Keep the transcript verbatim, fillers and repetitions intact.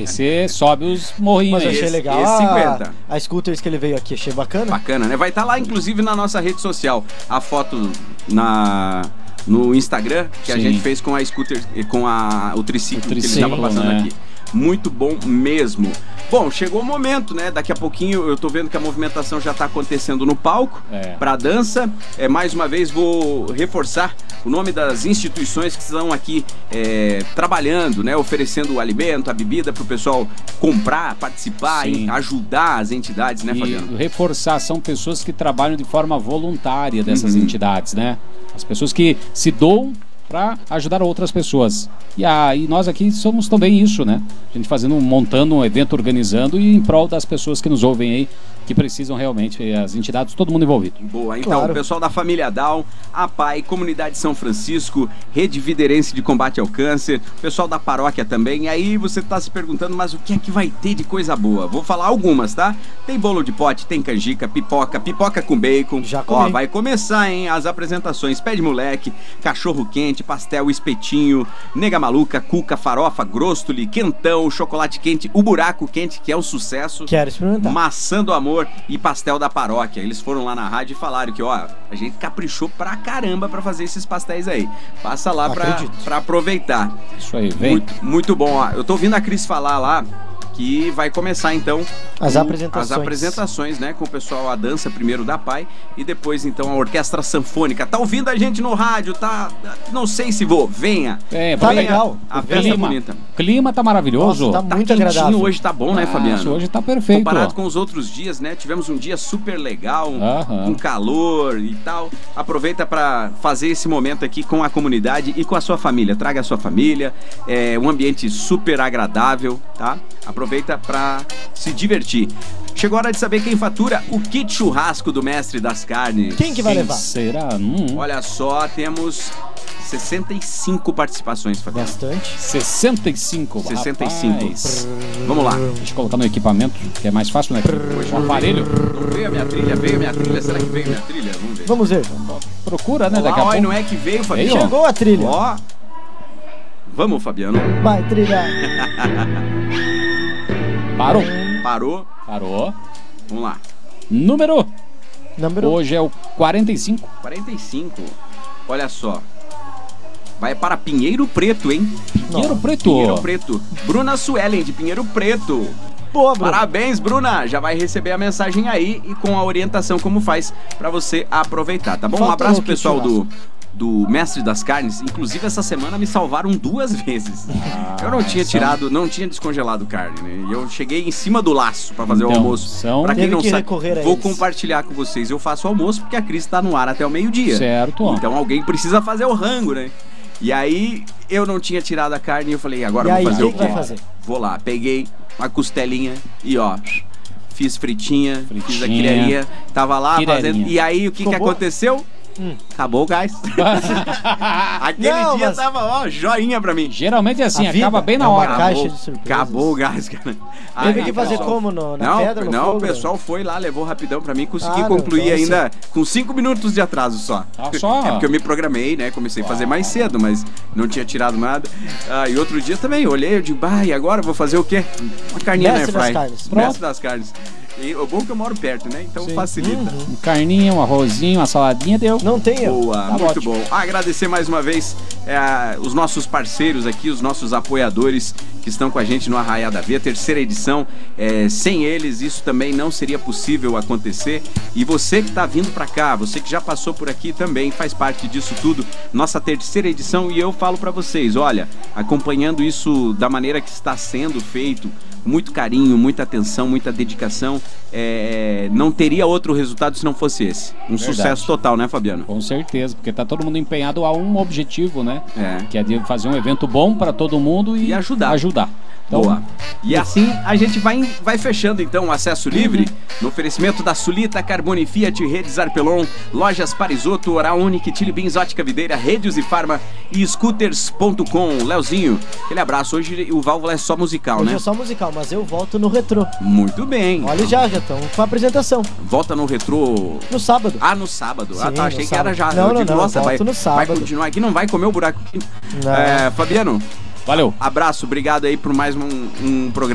Esse sobe os morrinhos. Mas eu achei Esse- legal esse a, cinquenta. a scooters que ele veio aqui, achei bacana. Bacana, né? Vai estar lá, inclusive, na nossa rede social. A foto na... no Instagram, que a Sim. gente fez com a scooter, com a, o triciclo, O que ele triciclo, estava passando né? aqui. Muito bom mesmo. Bom, chegou o momento, né? Daqui a pouquinho eu tô vendo que a movimentação já tá acontecendo no palco É. pra dança. É, mais uma vez vou reforçar o nome das instituições que estão aqui é, trabalhando, né? Oferecendo o alimento, a bebida pro pessoal comprar, participar, Sim. e ajudar as entidades, né, E Fabiano? reforçar, são pessoas que trabalham de forma voluntária dessas Uhum. entidades, né? As pessoas que se doam para ajudar outras pessoas. E aí nós aqui somos também isso, né? A gente fazendo, montando um evento, organizando e em prol das pessoas que nos ouvem aí, que precisam realmente, as entidades, todo mundo envolvido. Boa, então, Claro. o pessoal da família Down, a P A I, Comunidade São Francisco, Rede Viderense de Combate ao Câncer, o pessoal da paróquia também. E aí você tá se perguntando, mas o que é que vai ter de coisa boa? Vou falar algumas, tá? Tem bolo de pote, tem canjica, pipoca, pipoca com bacon. Já Ó, comi. vai começar, hein? As apresentações: pé de moleque, cachorro quente, pastel, espetinho, nega maluca, cuca, farofa, grostoli, quentão, chocolate quente, o buraco quente, que é um sucesso. Quero experimentar. Maçã do amor e pastel da paróquia. Eles foram lá na rádio e falaram que, ó, a gente caprichou pra caramba pra fazer esses pastéis aí. Passa lá pra, Acredito. pra aproveitar. Isso aí, vem. Muito, muito bom. Ó, eu tô ouvindo a Cris falar lá que vai começar então As o- apresentações. as apresentações, né, com o pessoal, a dança primeiro da P A I e depois então a orquestra sanfônica. Tá ouvindo a gente no rádio, tá? Não sei se vou. Venha. É, Tá vem. legal. A O festa é Clima, bonita. clima tá maravilhoso. Nossa, Tá muito quentinho agradável. hoje, tá bom, né, Nossa, Fabiano? hoje tá perfeito. Comparado com os outros dias, né? Tivemos um dia super legal, Aham. com calor e tal. Aproveita pra fazer esse momento aqui com a comunidade e com a sua família. Traga a sua família, é um ambiente super agradável, tá? Aproveita pra se divertir. Chegou a hora de saber quem fatura o kit churrasco do Mestre das Carnes. Quem que vai Quem levar? será? Hum, Olha só, temos sessenta e cinco participações, Fabiano. Bastante. sessenta e cinco. sessenta e cinco. Rapaz. Vamos lá. Deixa eu colocar no equipamento, que é mais fácil, né? Um aparelho. Não veio a minha trilha? Veio a minha trilha? Será que veio a minha trilha? Vamos ver. Vamos ver. Procura, né? Olha Daqui a lá, ó, pouco. não é que veio, Fabiano. Veio, ó. Chegou a trilha. Ó. Vamos, Fabiano. Vai, trilha. Parou. Parou. Parou. Vamos lá. Número. Número. Hoje é o quarenta e cinco. quarenta e cinco. Olha só. Vai para Pinheiro Preto, hein? Pinheiro Nossa. Preto. Pinheiro Preto. Bruna Suelen, de Pinheiro Preto. Boa, Bruno. Parabéns, Bruna. Já vai receber a mensagem aí e com a orientação como faz pra você aproveitar, tá bom? Um Faltou abraço o pro kit pessoal do, churrasco. do Mestre das Carnes. Inclusive, essa semana me salvaram duas vezes. Ah, eu não tinha são- tirado, não tinha descongelado carne, né? E eu cheguei em cima do laço pra fazer o Então, almoço. são- Pra quem Teve não que sabe, recorrer a vou eles. compartilhar com vocês. Eu faço o almoço porque a Cris tá no ar até o meio-dia. Certo. Então alguém precisa fazer o rango, né? E aí eu não tinha tirado a carne e eu falei, agora E eu aí, vou fazer quem o que quê? vai fazer? Vou lá, peguei uma costelinha e ó, fiz fritinha, fiz a Fritinha. quirerinha, tava lá Quirerinha. fazendo. E aí o que Ficou que bom? aconteceu? Hum. Acabou o gás. Aquele Não, dia mas- tava, ó, joinha pra mim. Geralmente é assim, A vida acaba bem na é uma hora. caixa Acabou, de surpresas. acabou o gás, cara. Teve Aí, que fazer pessoal- como? No, na não, pedra, no não, fogo? o pessoal foi lá, levou rapidão pra mim, consegui Ah, não, concluir então, ainda com cinco minutos de atraso só. Ah, só? É porque eu me programei, né? Comecei a fazer mais cedo, mas não tinha tirado nada. Ah, e outro dia também, eu olhei, eu digo, bah, e agora vou fazer o quê? Uma carninha na Mestre das airfry. carnes. Mestre das carnes. E o bom é que eu moro perto, né? Então Sim. facilita. Uhum. Um carninho, um arrozinho, uma saladinha, deu. Não tem erro. Boa, Tá muito ótimo. bom. Agradecer mais uma vez é, os nossos parceiros aqui, os nossos apoiadores que estão com a gente no Arraiá da Veia, terceira edição. É, sem eles, isso também não seria possível acontecer. E você que está vindo para cá, você que já passou por aqui também faz parte disso tudo. Nossa terceira edição, e eu falo para vocês, olha, acompanhando isso da maneira que está sendo feito, muito carinho, muita atenção, muita dedicação, é, não teria outro resultado se não fosse esse. Um Verdade. sucesso total, né, Fabiano? Com certeza, porque tá todo mundo empenhado a um objetivo, né? É. Que é de fazer um evento bom para todo mundo e, E ajudar. ajudar. Então, Boa. E assim a gente vai, vai fechando então o acesso livre no oferecimento da Sulita, Carbone Fiat, Redes Arpelon, Lojas Parisotto, Oral Unique, Chili Beans, Ótica Videira, Redes e Farma e Scooters ponto com. Leozinho, aquele abraço. Hoje o Válvula é só musical, Hoje né? é só musical, mas eu volto no retrô. Muito bem. Olha, já, já estão com a apresentação. Volta no retrô. No sábado. Ah, no sábado. ah, Sim, tá. no Achei que sábado. era já. Não, Eu não, digo, não, nossa, vai, volto no vai sábado. continuar aqui, não vai comer o buraco. Não. É, Fabiano, valeu. abraço, obrigado aí por mais um, um programa.